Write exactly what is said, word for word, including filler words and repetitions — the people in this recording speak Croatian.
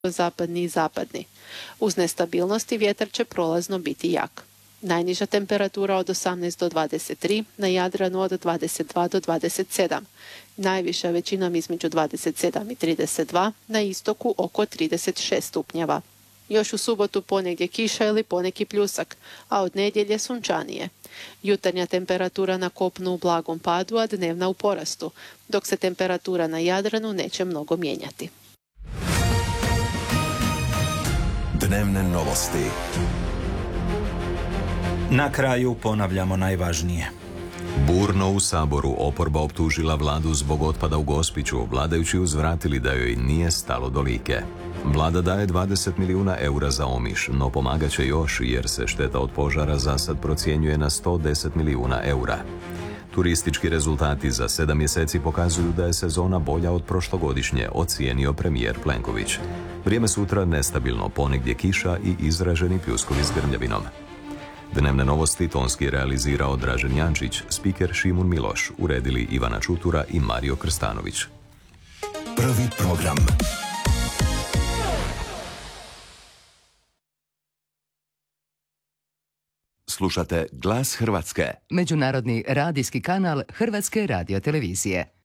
zapadni i zapadni. Uz nestabilnosti vjetar će prolazno biti jak. Najniža temperatura od osamnaest do dvadeset tri, na Jadranu od dvadeset dva do dvadeset sedam. Najviša većinom između dvadeset sedam i trideset dva, na istoku oko trideset šest stupnjeva. Još u subotu ponegdje kiša ili poneki pljusak, a od nedjelje sunčanije. Jutarnja temperatura na kopnu u blagom padu, a dnevna u porastu, dok se temperatura na Jadranu neće mnogo mijenjati. Dnevne novosti. Na kraju ponavljamo najvažnije. Burno u Saboru oporba optužila vladu zbog otpada u Gospiću, vladajući uzvratili da joj nije stalo do Like. Vlada daje dvadeset milijuna eura za Omiš, no pomagat će još jer se šteta od požara za sad procjenjuje na sto deset milijuna eura. Turistički rezultati za sedam mjeseci pokazuju da je sezona bolja od prošlogodišnje, ocijenio premijer Plenković. Vrijeme sutra nestabilno, ponegdje kiša i izraženi pljuskovi s grmljavinom. Dnevne novosti tonski realizirao Dražen Jančić, spiker Šimun Miloš, uredili Ivana Čutura i Mario Krstanović. Prvi program. Slušate Glas Hrvatske. Međunarodni radijski kanal Hrvatske radiotelevizije.